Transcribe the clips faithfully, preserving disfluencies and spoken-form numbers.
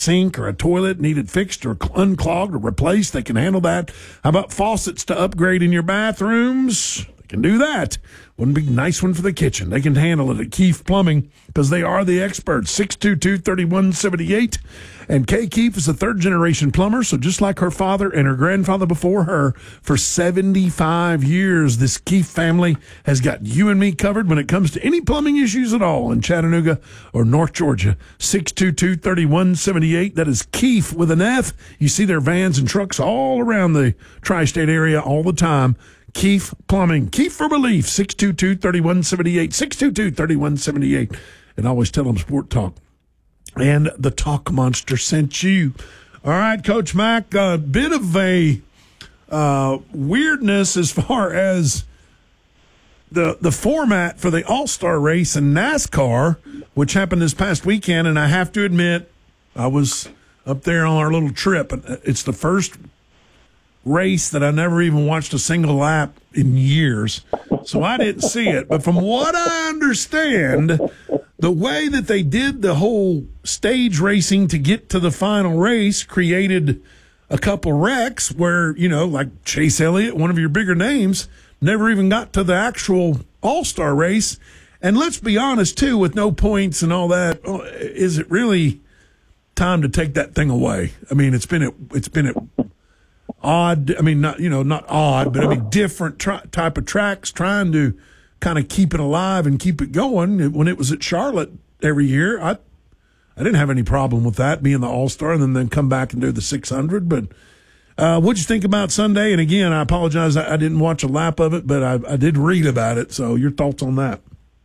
sink or a toilet needed fixed or unclogged or replaced, they can handle that. How about faucets to upgrade in your bathrooms? They can do that. One big nice one for the kitchen. They can handle it at Keefe Plumbing because they are the experts. six two two, three one seven eight. And Kay Keefe is a third-generation plumber, so just like her father and her grandfather before her, for seventy-five years, this Keefe family has got you and me covered when it comes to any plumbing issues at all in Chattanooga or North Georgia. six two two, three one seven eight. That is Keefe with an F. You see their vans and trucks all around the tri-state area all the time. Keefe Plumbing. Keefe for Relief. six two two, three one seven eight. six two two, three one seven eight. And always tell them Sport Talk and the Talk Monster sent you. All right, Coach Mack, a bit of a uh, weirdness as far as the the format for the All-Star race in NASCAR, which happened this past weekend. And I have to admit, I was up there on our little trip. And it's the first race that I never even watched a single lap in years, so I didn't see it. But from what I understand, the way that they did the whole stage racing to get to the final race created a couple wrecks where, you know, like Chase Elliott, one of your bigger names, never even got to the actual All-Star race. And let's be honest, too, with no points and all that, is it really time to take that thing away? I mean, it's been at, it's been at odd, I mean, not, you know, not odd, but I mean, different tri- type of tracks trying to kind of keep it alive and keep it going. When it was at Charlotte every year, I I didn't have any problem with that, being the All-Star, and then, then come back and do the six hundred. But uh, what'd you think about Sunday? And again, I apologize, I, I didn't watch a lap of it, but I, I did read about it. So your thoughts on that?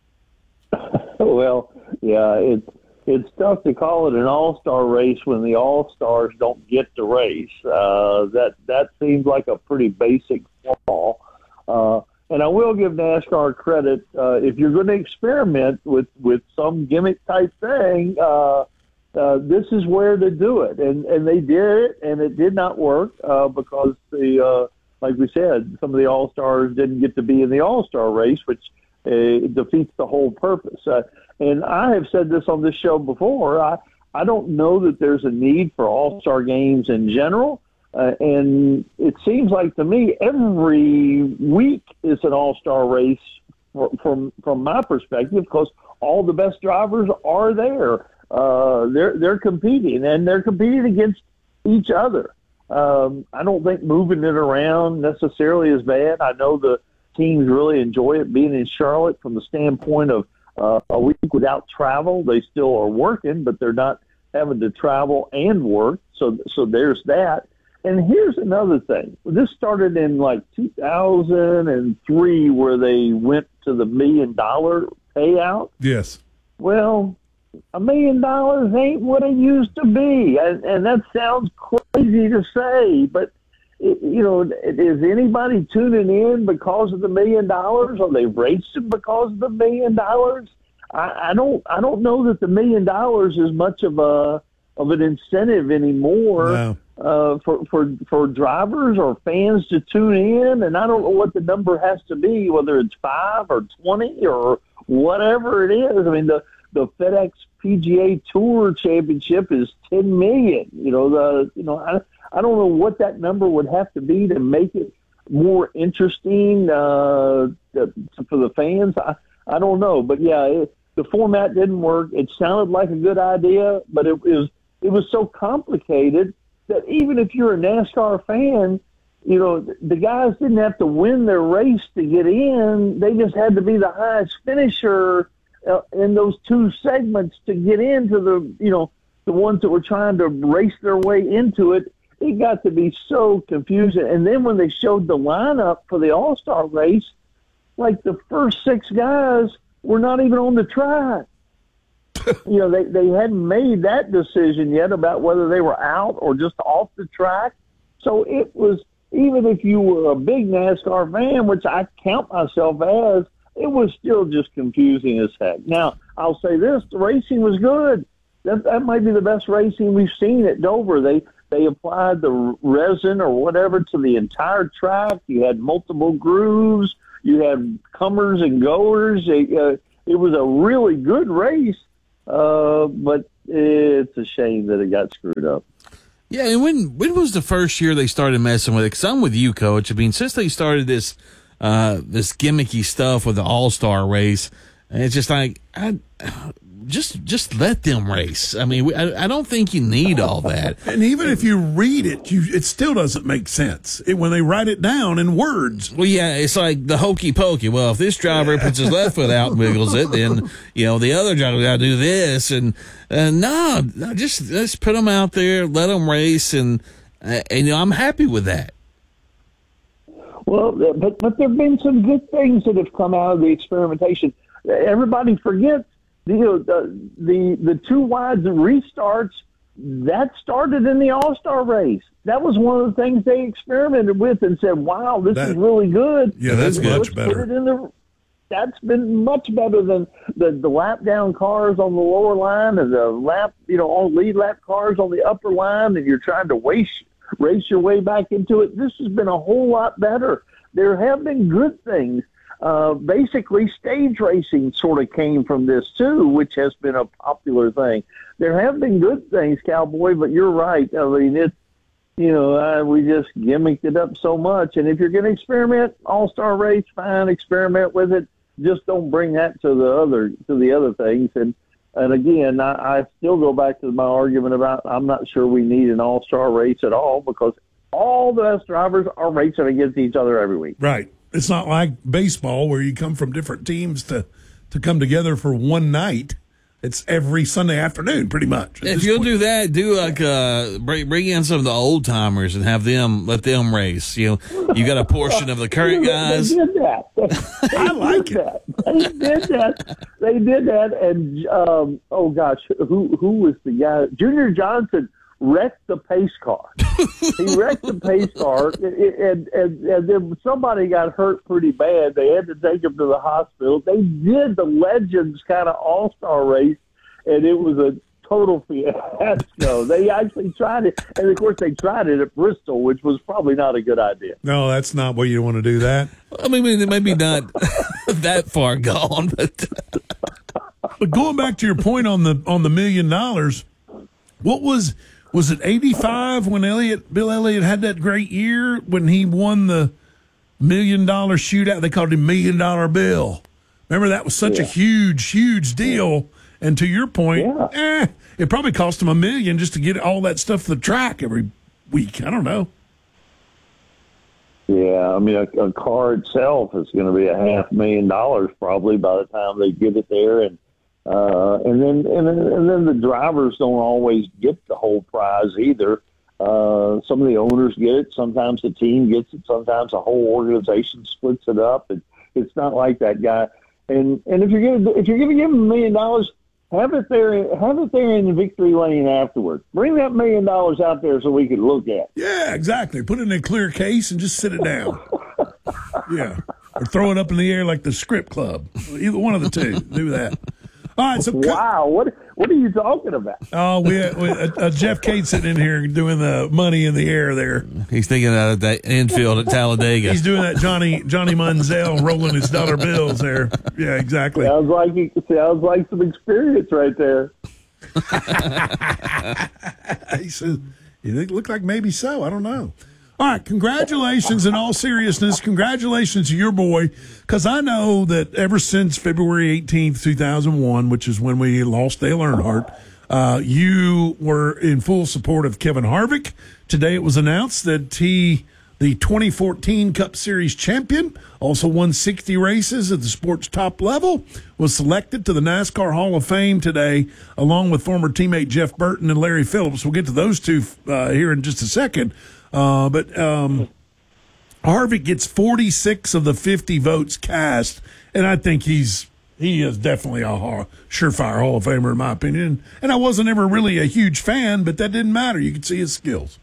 Well, yeah, it's, it's tough to call it an all-star race when the all-stars don't get to race. Uh, that that seems like a pretty basic flaw. Uh, and I will give NASCAR credit. Uh, if you're going to experiment with, with some gimmick-type thing, uh, uh, this is where to do it. And, and they did it, and it did not work uh, because, the uh, like we said, some of the all-stars didn't get to be in the all-star race, which uh, defeats the whole purpose. Uh, And I have said this on this show before. I, I don't know that there's a need for all-star games in general. Uh, and it seems like to me every week is an all-star race for, from from my perspective, because all the best drivers are there. Uh, they're they're competing, and they're competing against each other. Um, I don't think moving it around necessarily is bad. I know the teams really enjoy it being in Charlotte from the standpoint of Uh, a week without travel. They still are working, but they're not having to travel and work. So, so there's that. And here's another thing. This started in like two thousand three, where they went to the million dollar payout. Yes. Well, a million dollars ain't what it used to be. And, and that sounds crazy to say, but it, you know, is anybody tuning in because of the million dollars, or they racing because of the million dollars? I, I don't. I don't know that the million dollars is much of a of an incentive anymore no. uh, for for for drivers or fans to tune in. And I don't know what the number has to be, whether it's five or twenty or whatever it is. I mean, the the FedEx P G A Tour Championship is ten million. You know, the you know. I, I don't know what that number would have to be to make it more interesting uh, for the fans. I, I don't know. But, yeah, it, the format didn't work. It sounded like a good idea, but it was it was so complicated that even if you're a NASCAR fan, you know, the guys didn't have to win their race to get in. They just had to be the highest finisher uh, in those two segments to get into the, you know, the ones that were trying to race their way into it. It got to be so confusing. And then when they showed the lineup for the All-Star race, like the first six guys were not even on the track. You know, they, they hadn't made that decision yet about whether they were out or just off the track. So it was, even if you were a big NASCAR fan, which I count myself as, it was still just confusing as heck. Now, I'll say this, the racing was good. That, that might be the best racing we've seen at Dover. They They applied the resin or whatever to the entire track. You had multiple grooves. You had comers and goers. It, uh, it was a really good race, uh, but it's a shame that it got screwed up. Yeah, and when when was the first year they started messing with it? Because I'm with you, Coach. I mean, since they started this uh, this gimmicky stuff with the All-Star race, it's just like, I, just just let them race. I mean, I, I don't think you need all that. And even if you read it, you it still doesn't make sense it, when they write it down in words. Well, yeah, it's like the hokey pokey. Well, if this driver puts his left foot out and wiggles it, then you know the other driver got to do this. And uh, no, just let's put them out there, let them race, and uh, and you know I'm happy with that. Well, but but there've been some good things that have come out of the experimentation. Everybody forgets. You know, the, the the two wides restarts, that started in the All-Star race. That was one of the things they experimented with and said, wow, this that, is really good. Yeah, that's Let's much better. Put it in the, that's been much better than the, the lap-down cars on the lower line and the lap, you know, on lead lap cars on the upper line, and you're trying to race, race your way back into it. This has been a whole lot better. There have been good things. Uh, basically, stage racing sort of came from this, too, which has been a popular thing. There have been good things, Cowboy, but you're right. I mean, it's, you know, uh, we just gimmicked it up so much. And if you're going to experiment, all-star race, fine, experiment with it. Just don't bring that to the other to the other things. And, and again, I, I still go back to my argument about I'm not sure we need an all-star race at all because all the best drivers are racing against each other every week. Right. It's not like baseball where you come from different teams to, to come together for one night. It's every Sunday afternoon, pretty much. If you'll point. do that, do like uh, bring, bring in some of the old timers and have them let them race. You know, you got a portion of the current guys. They did that. They I like did it. That. They did that. They did that, and um, oh gosh, who who was the guy? Junior Johnson wrecked the pace car. He wrecked the pace car, and, and, and then somebody got hurt pretty bad. They had to take him to the hospital. They did the Legends kind of all-star race, and it was a total fiasco. They actually tried it, and of course they tried it at Bristol, which was probably not a good idea. No, that's not what you want to do that. I mean, maybe not that far gone, but but going back to your point on the on the million dollars, what was was it eighty-five when Elliott Bill Elliott had that great year when he won the million dollar shootout? They called him Million Dollar Bill. Remember, that was such yeah. a huge, huge deal. And to your point, yeah. eh, it probably cost him a million just to get all that stuff to the track every week. I don't know. Yeah, I mean, a, a car itself is going to be a half million dollars probably by the time they get it there, and uh, and then and then and then the drivers don't always get the whole prize either. Uh, some of the owners get it. Sometimes the team gets it. Sometimes the whole organization splits it up. And it's not like that guy. And and if you're going to if you're going to give him a million dollars, have it there. Have it there in the victory lane afterwards. Bring that million dollars out there so we can look at it. Yeah, exactly. Put it in a clear case and just sit it down. Yeah, or throw it up in the air like the Script Club. Either one of the two. Do that. All right. So wow, what what are you talking about? Oh, we, we uh, uh, Jeff Cade sitting in here doing the money in the air there. He's thinking of that infield at Talladega. He's doing that Johnny Johnny Manziel rolling his dollar bills there. Yeah, exactly. Sounds like sounds like some experience right there. He says, "You think look like maybe so? I don't know." All right, congratulations. In all seriousness, congratulations to your boy, because I know that ever since February eighteenth, two thousand one, which is when we lost Dale Earnhardt, uh, you were in full support of Kevin Harvick. Today it was announced that he, the twenty fourteen Cup Series champion, also won sixty races at the sport's top level, was selected to the NASCAR Hall of Fame today, along with former teammate Jeff Burton and Larry Phillips. We'll get to those two uh, here in just a second. Uh, but um, Harvick gets forty-six of the fifty votes cast, and I think he's he is definitely a ha- surefire Hall of Famer in my opinion. And I wasn't ever really a huge fan, but that didn't matter. You could see his skills.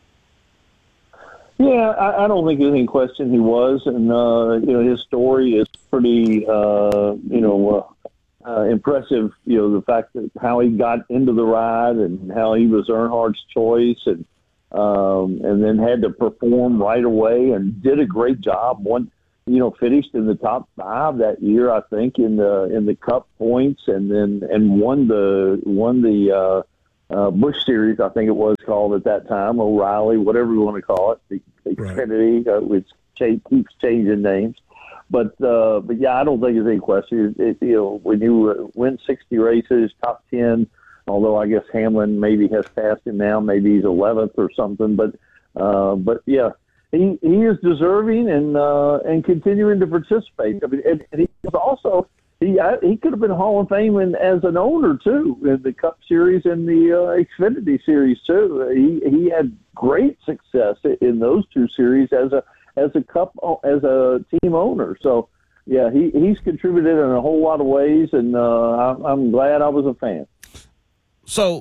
Yeah, I, I don't think there's any question he was, and uh, you know his story is pretty uh, you know uh, uh, impressive. You know the fact that how he got into the ride and how he was Earnhardt's choice, and Um, and then had to perform right away and did a great job. Won, you know, finished in the top five that year, I think, in the in the Cup points, and then and won the won the uh, uh, Busch Series, I think it was called at that time, O'Reilly, whatever you want to call it, the, the Right. Xfinity, uh, which cha- keeps changing names. But uh, but yeah, I don't think there's any question. It, you know, when you uh, win sixty races, top ten. Although I guess Hamlin maybe has passed him now, maybe he's eleventh or something. But uh, but yeah, he he is deserving and uh, and continuing to participate. I mean, and, and he was also he I, he could have been Hall of Fame in, as an owner too in the Cup Series and the uh, Xfinity Series too. He he had great success in those two series as a as a Cup as a team owner. So yeah, he he's contributed in a whole lot of ways, and uh, I'm, I'm glad I was a fan. So,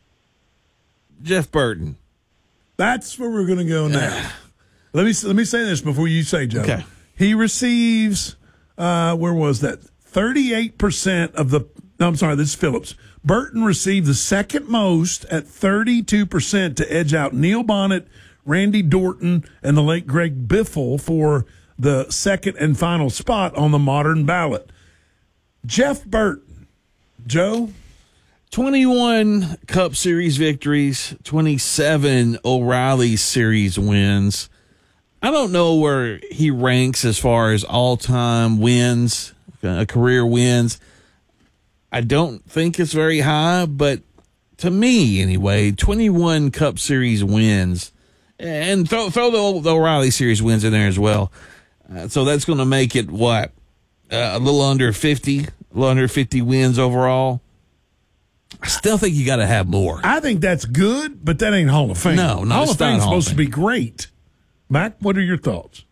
Jeff Burton. That's where we're going to go now. let me let me say this before you say, Joe. Okay. He receives, uh, where was that? thirty-eight percent of the, no, I'm sorry, this is Phillips. Burton received the second most at thirty-two percent to edge out Neil Bonnet, Randy Dorton, and the late Greg Biffle for the second and final spot on the modern ballot. Jeff Burton. Joe? twenty-one Cup Series victories, twenty-seven O'Reilly Series wins. I don't know where he ranks as far as all-time wins, uh, career wins. I don't think it's very high, but to me, anyway, twenty-one Cup Series wins, and throw, throw the, the O'Reilly Series wins in there as well. Uh, so that's going to make it, what, uh, a little under fifty, a little under fifty wins overall. I still think you got to have more. I think that's good, but that ain't Hall of Fame. No, no, Hall it's of not Fame's Hall of supposed to Fame. be great. Mac, what are your thoughts?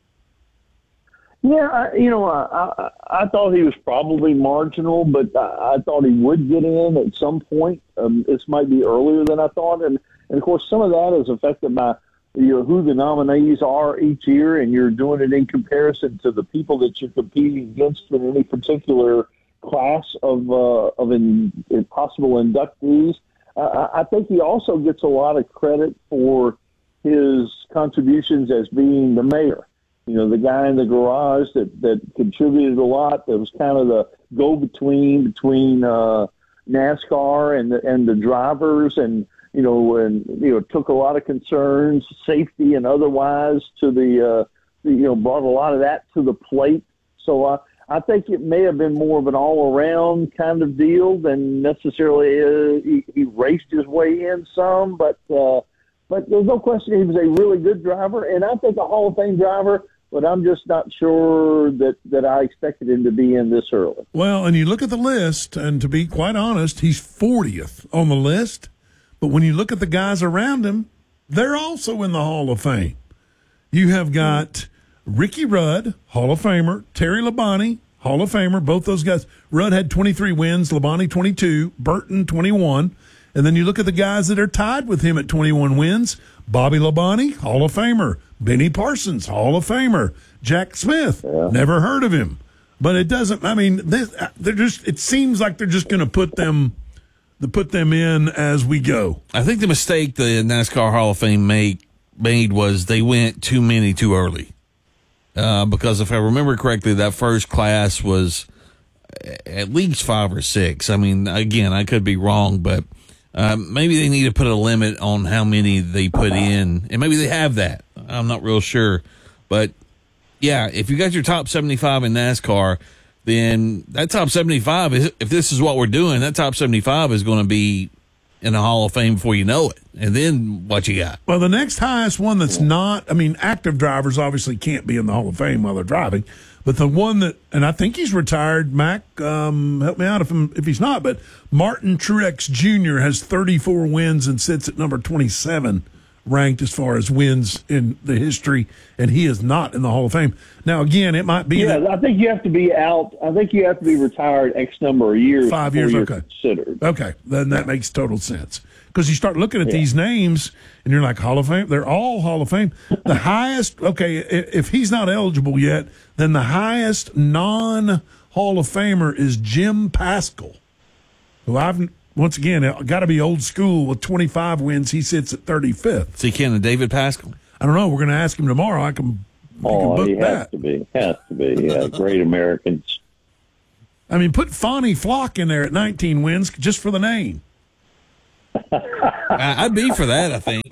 Yeah, I, you know, I, I I thought he was probably marginal, but I, I thought he would get in at some point. Um, this might be earlier than I thought, and and of course some of that is affected by you know who the nominees are each year, and you're doing it in comparison to the people that you're competing against in any particular class of uh, of in, in possible inductees. Uh, I think he also gets a lot of credit for his contributions as being the mayor. You know, the guy in the garage that, that contributed a lot, that was kind of the go-between between uh, NASCAR and the, and the drivers, and, you know, and, you know, took a lot of concerns, safety and otherwise, to the, uh, you know, brought a lot of that to the plate. So uh, I think it may have been more of an all-around kind of deal than necessarily uh, he, he raced his way in some, but uh, but there's no question he was a really good driver, and I think a Hall of Fame driver, but I'm just not sure that, that I expected him to be in this early. Well, and you look at the list, and to be quite honest, he's fortieth on the list. But when you look at the guys around him, they're also in the Hall of Fame. You have got Ricky Rudd, Hall of Famer, Terry Labonte, Hall of Famer, both those guys. Rudd had twenty-three wins, Labonte twenty-two, Burton twenty-one. And then you look at the guys that are tied with him at twenty-one wins. Bobby Labonte, Hall of Famer. Benny Parsons, Hall of Famer. Jack Smith, Yeah. never heard of him. But it doesn't, I mean, they, they're just, it seems like they're just going to put them, to put them in as we go. I think the mistake the NASCAR Hall of Fame made, made was they went too many too early. Uh, because if I remember correctly, that first class was at least five or six. I mean, again, I could be wrong, but uh, maybe they need to put a limit on how many they put in, and maybe they have that. I'm not real sure. But, yeah, if you got your top seventy-five in NASCAR, then that top seventy-five, is, if this is what we're doing, that top seventy-five is going to be in the Hall of Fame before you know it. And then what you got? Well, the next highest one that's not, I mean, active drivers obviously can't be in the Hall of Fame while they're driving, but the one that, and I think he's retired, Mac, um, help me out if I'm, if he's not, but Martin Truex Junior has thirty-four wins and sits at number twenty-seven ranked as far as wins in the history, and he is not in the Hall of Fame. Now, again, it might be Yeah, that I think you have to be out. I think you have to be retired X number of years. Five before years, you're okay. Considered. Okay, then that makes total sense. Because you start looking at these names, and you're like, Hall of Fame? They're all Hall of Fame. The highest, okay, if he's not eligible yet, then the highest non-Hall of Famer is Jim Paschal, who I've, once again, got to be old school with twenty-five wins. He sits at thirty-fifth. So you can David Pascal? I don't know. We're going to ask him tomorrow. I can Oh, book he has that. to be. Has to be. Yeah, great Americans. I mean, put Fonnie Flock in there at nineteen wins just for the name. I'd be for that, I think.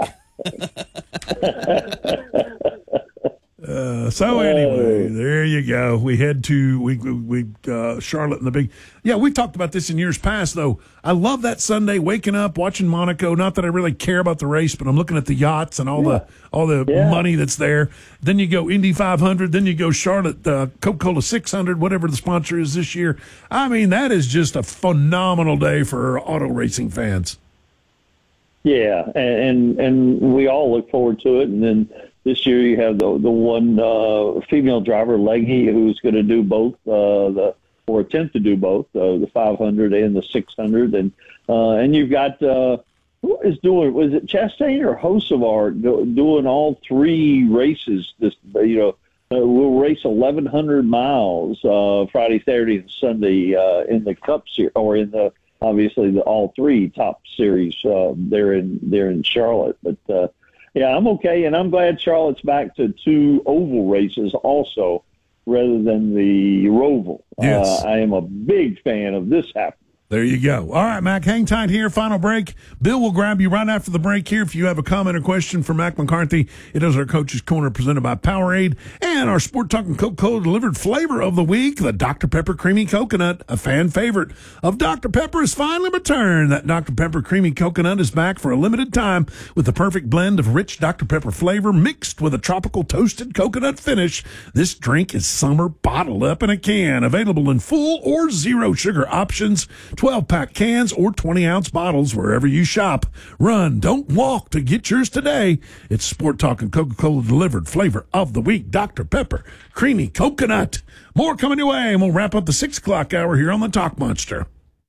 Uh, so anyway, there you go. We head to we we uh, Charlotte and the big. Yeah, we've talked about this in years past. Though I love that Sunday waking up watching Monaco. Not that I really care about the race, but I'm looking at the yachts and all yeah. the all the yeah. money that's there. Then you go Indy five hundred. Then you go Charlotte uh, Coca-Cola six hundred. Whatever the sponsor is this year. I mean, that is just a phenomenal day for auto racing fans. Yeah, and and we all look forward to it. And then this year you have the the one uh, female driver, Leggy, who's going to do both, uh, the or attempt to do both, uh, the five hundred and the six hundred. And uh, and you've got, uh, who is doing, was it Chastain or Hocevar do, doing all three races? This, you know, uh, we'll race eleven hundred miles uh, Friday, Saturday, and Sunday uh, in the Cup Series, or in the, obviously, the all three top series uh, there in there in Charlotte. But uh, yeah, I'm okay, and I'm glad Charlotte's back to two oval races also, rather than the Roval. Yes. Uh, I am a big fan of this happening. There you go. All right, Mac, hang tight here. Final break. Bill will grab you right after the break here. If you have a comment or question for Mac McCarthy, it is our Coach's Corner presented by Powerade and our Sport Talk and Coca-Cola delivered flavor of the week, the Doctor Pepper Creamy Coconut. A fan favorite of Doctor Pepper has finally returned. That Doctor Pepper Creamy Coconut is back for a limited time with the perfect blend of rich Doctor Pepper flavor mixed with a tropical toasted coconut finish. This drink is summer bottled up in a can, available in full or zero sugar options, twelve-pack cans or twenty-ounce bottles wherever you shop. Run, don't walk to get yours today. It's Sport Talk and Coca-Cola delivered flavor of the week, Doctor Pepper Creamy Coconut. More coming your way, and we'll wrap up the six o'clock hour here on the Talk Monster.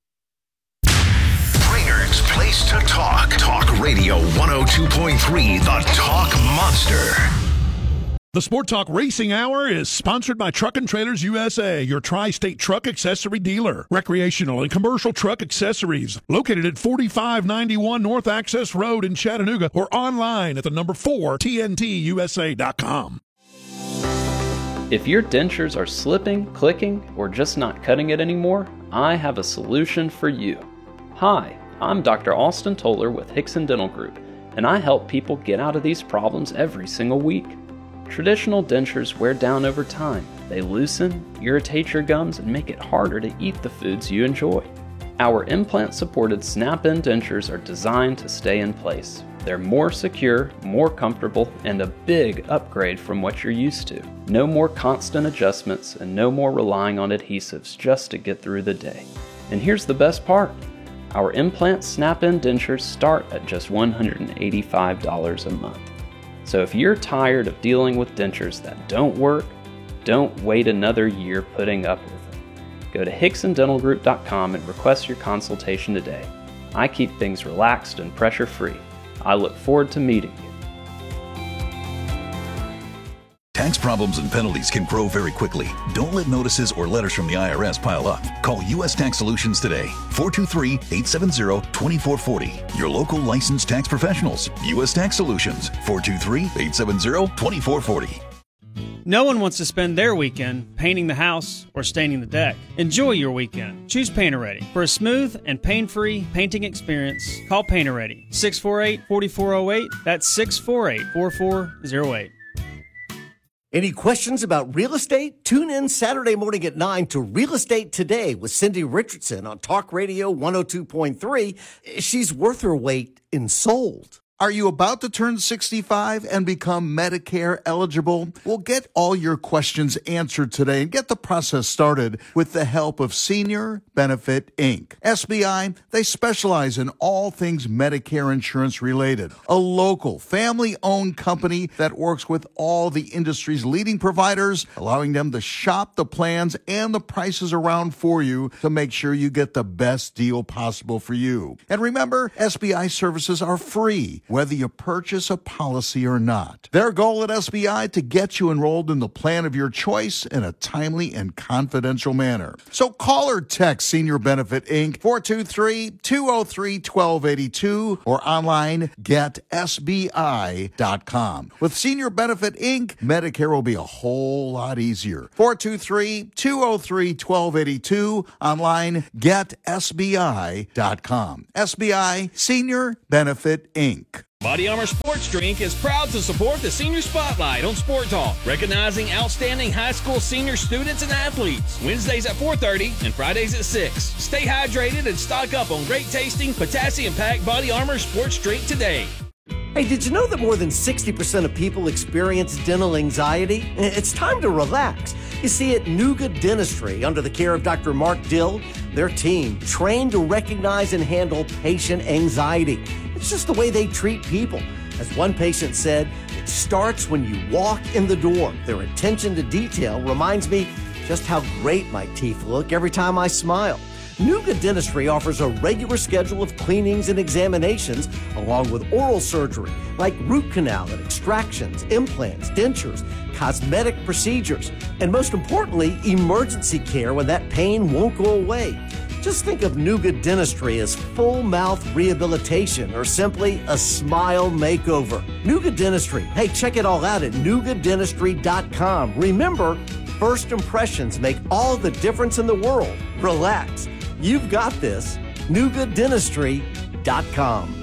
Brainerd's place to talk. Talk Radio one oh two point three, the Talk Monster. The Sport Talk Racing Hour is sponsored by Truck and Trailers U S A, your tri-state truck accessory dealer. Recreational and commercial truck accessories. Located at forty-five ninety-one North Access Road in Chattanooga, or online at the number four, T N T U S A dot com. If your dentures are slipping, clicking, or just not cutting it anymore, I have a solution for you. Hi, I'm Doctor Austin Toller with Hickson Dental Group, and I help people get out of these problems every single week. Traditional dentures wear down over time. They loosen, irritate your gums, and make it harder to eat the foods you enjoy. Our implant-supported snap-in dentures are designed to stay in place. They're more secure, more comfortable, and a big upgrade from what you're used to. No more constant adjustments and no more relying on adhesives just to get through the day. And here's the best part. Our implant snap-in dentures start at just one hundred eighty-five dollars a month. So if you're tired of dealing with dentures that don't work, don't wait another year putting up with them. Go to Hickson Dental Group dot com and request your consultation today. I keep things relaxed and pressure-free. I look forward to meeting you. Tax problems and penalties can grow very quickly. Don't let notices or letters from the I R S pile up. Call U S Tax Solutions today. four two three, eight seven zero, two four four zero. Your local licensed tax professionals. U S Tax Solutions. four two three, eight seven zero, two four four zero. No one wants to spend their weekend painting the house or staining the deck. Enjoy your weekend. Choose Painter-Ready. For a smooth and pain-free painting experience, call Painter-Ready. six four eight, four four zero eight. That's six four eight, four four zero eight. Any questions about real estate? Tune in Saturday morning at nine to Real Estate Today with Cindy Richardson on Talk Radio one oh two point three. She's worth her weight in sold. Are you about to turn sixty-five and become Medicare eligible? Well, get all your questions answered today and get the process started with the help of Senior Benefit Incorporated. S B I, they specialize in all things Medicare insurance related. A local, family-owned company that works with all the industry's leading providers, allowing them to shop the plans and the prices around for you to make sure you get the best deal possible for you. And remember, S B I services are free whether you purchase a policy or not. Their goal at S B I to get you enrolled in the plan of your choice in a timely and confidential manner. So call or text Senior Benefit Incorporated four two three, two oh three, one two eight two or online get S B I dot com. With Senior Benefit Incorporated, Medicare will be a whole lot easier. four two three, two oh three, one two eight two, online get S B I dot com. S B I, Senior Benefit Incorporated. Body Armor Sports Drink is proud to support the Senior Spotlight on Sport Talk, recognizing outstanding high school senior students and athletes. Wednesdays at four thirty and Fridays at six. Stay hydrated and stock up on great tasting, potassium-packed Body Armor Sports Drink today. Hey, did you know that more than sixty percent of people experience dental anxiety? It's time to relax. You see, at Nuga Dentistry, under the care of Doctor Mark Dill, their team trained to recognize and handle patient anxiety. It's just the way they treat people. As one patient said, it starts when you walk in the door. Their attention to detail reminds me just how great my teeth look every time I smile. Nuga Dentistry offers a regular schedule of cleanings and examinations, along with oral surgery, like root canal and extractions, implants, dentures, cosmetic procedures, and most importantly, emergency care when that pain won't go away. Just think of Nuga Dentistry as full mouth rehabilitation or simply a smile makeover. Nuga Dentistry. Hey, check it all out at nuga dentistry dot com. Remember, first impressions make all the difference in the world. Relax. You've got this. nuga dentistry dot com.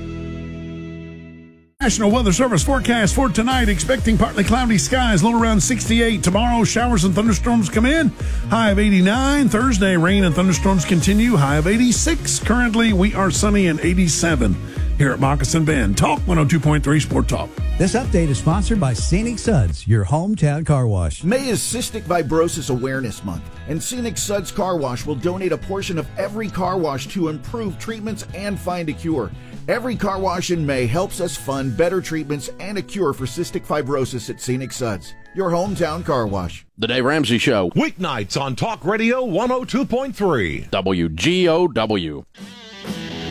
National Weather Service forecast for tonight, expecting partly cloudy skies, low around sixty-eight. Tomorrow, showers and thunderstorms come in, high of eighty-nine. Thursday, rain and thunderstorms continue, high of eighty-six. Currently, we are sunny and eighty-seven here at Moccasin Bend. Talk one oh two point three Sport Talk. This update is sponsored by Scenic Suds, your hometown car wash. May is Cystic Fibrosis Awareness Month, and Scenic Suds Car Wash will donate a portion of every car wash to improve treatments and find a cure. Every car wash in May helps us fund better treatments and a cure for cystic fibrosis at Scenic Suds, your hometown car wash. The Dave Ramsey Show. Weeknights on Talk Radio one oh two point three. W G O W.